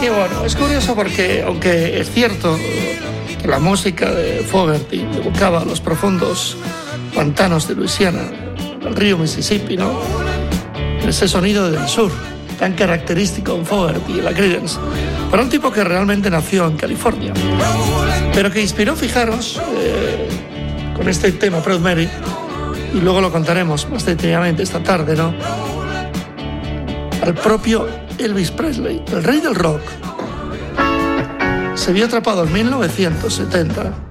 que bueno, es curioso porque, aunque es cierto que la música de Fogerty evocaba los profundos pantanos de Luisiana, el río Mississippi, ¿no? Ese sonido del sur, tan característico en Fogerty y la Creedence, para un tipo que realmente nació en California, pero que inspiró, fijaros, con este tema Proud Mary, y luego lo contaremos más detalladamente esta tarde, ¿no?, al propio Elvis Presley, el rey del rock. Se vio atrapado en 1970